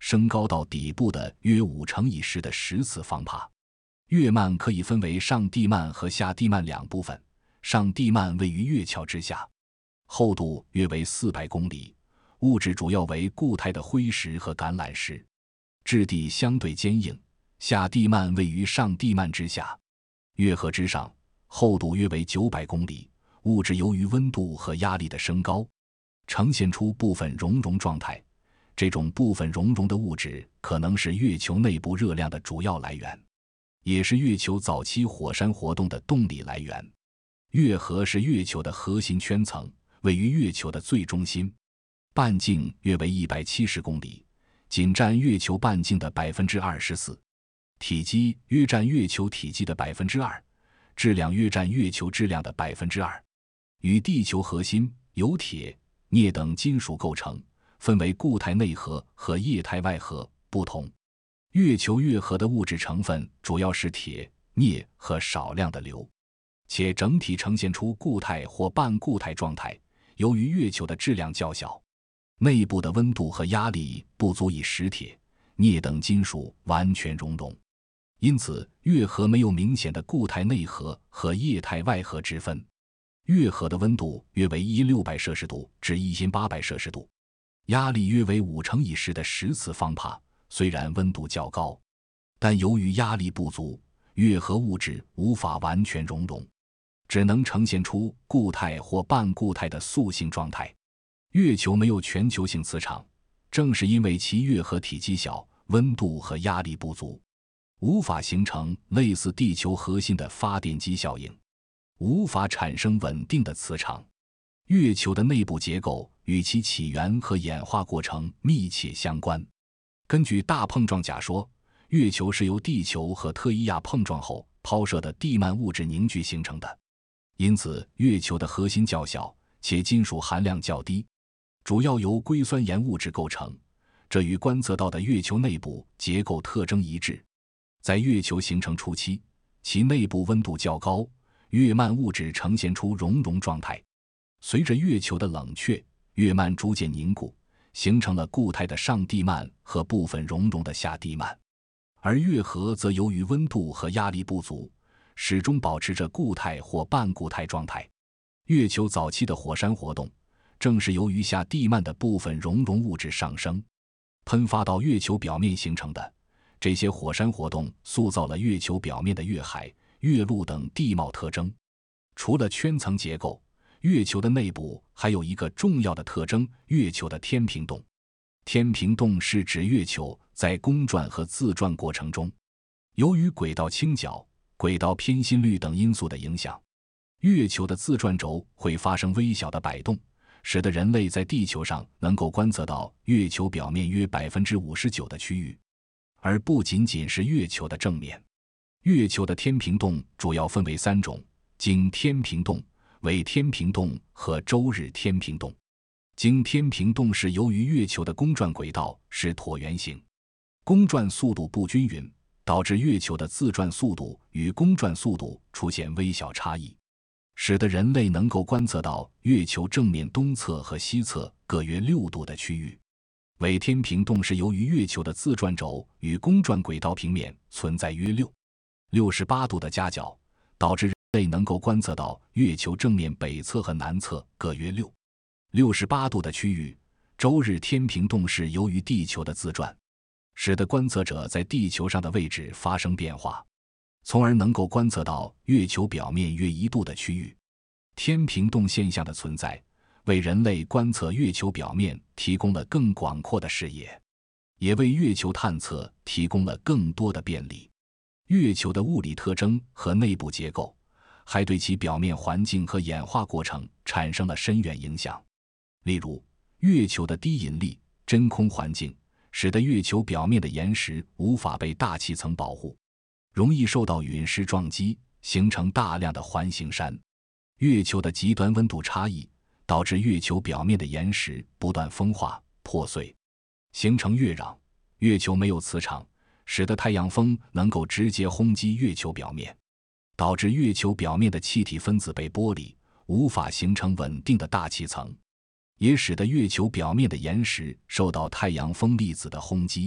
升高到底部的约5×10的10次方帕。月幔可以分为上地幔和下地幔两部分，上地幔位于月桥之下，厚度约为400公里，物质主要为固态的灰石和橄榄石，质地相对坚硬。下地幔位于上地幔之下，月河之上，厚度约为900公里，物质由于温度和压力的升高，呈现出部分熔融状态。这种部分熔融的物质可能是月球内部热量的主要来源，也是月球早期火山活动的动力来源。月河是月球的核心圈层，位于月球的最中心，半径约为170公里，仅占月球半径的24%，体积约占月球体积的2%，质量约占月球质量的2%。与地球核心由铁、镍等金属构成，分为固态内核和液态外核不同。月球月河的物质成分主要是铁、镍和少量的硫，且整体呈现出固态或半固态状态。由于月球的质量较小，内部的温度和压力不足以使铁、镍等金属完全熔融，因此月河没有明显的固态内核和液态外核之分。月河的温度约为1600摄氏度至1800摄氏度，压力约为5×10的10次方帕。虽然温度较高，但由于压力不足，月河物质无法完全熔融，只能呈现出固态或半固态的塑性状态。月球没有全球性磁场，正是因为其月河体积小，温度和压力不足，无法形成类似地球核心的发电机效应，无法产生稳定的磁场。月球的内部结构与其起源和演化过程密切相关。根据大碰撞假说，月球是由地球和特伊亚碰撞后抛射的地幔物质凝聚形成的，因此月球的核心较小，且金属含量较低，主要由硅酸盐物质构成，这与观测到的月球内部结构特征一致。在月球形成初期，其内部温度较高，月幔物质呈现出熔融状态。随着月球的冷却，月幔逐渐凝固，形成了固态的上地幔和部分熔融的下地幔，而月河则由于温度和压力不足，始终保持着固态或半固态状态。月球早期的火山活动，正是由于下地幔的部分熔融物质上升，喷发到月球表面形成的。这些火山活动塑造了月球表面的月海、月陆等地貌特征。除了圈层结构，月球的内部还有一个重要的特征：月球的天平洞。天平洞是指月球在公转和自转过程中，由于轨道倾角、轨道偏心率等因素的影响，月球的自转轴会发生微小的摆动，使得人类在地球上能够观测到月球表面约59%的区域，而不仅仅是月球的正面。月球的天平洞主要分为3种：经天平洞、伪天平洞和周日天平洞。经天平洞是由于月球的公转轨道是椭圆形，公转速度不均匀，导致月球的自转速度与公转速度出现微小差异，使得人类能够观测到月球正面东侧和西侧各约6度的区域。伪天平洞是由于月球的自转轴与公转轨道平面存在约68度的夹角，导致人类能够观测到月球正面北侧和南侧各约68度的区域。周日天平洞是由于地球的自转，使得观测者在地球上的位置发生变化，从而能够观测到月球表面约1度的区域。天平洞现象的存在，为人类观测月球表面提供了更广阔的视野，也为月球探测提供了更多的便利。月球的物理特征和内部结构，还对其表面环境和演化过程产生了深远影响。例如，月球的低引力、真空环境，使得月球表面的岩石无法被大气层保护，容易受到陨石撞击，形成大量的环形山。月球的极端温度差异，导致月球表面的岩石不断风化、破碎，形成月壤。月球没有磁场，使得太阳风能够直接轰击月球表面，导致月球表面的气体分子被剥离，无法形成稳定的大气层，也使得月球表面的岩石受到太阳风粒子的轰击，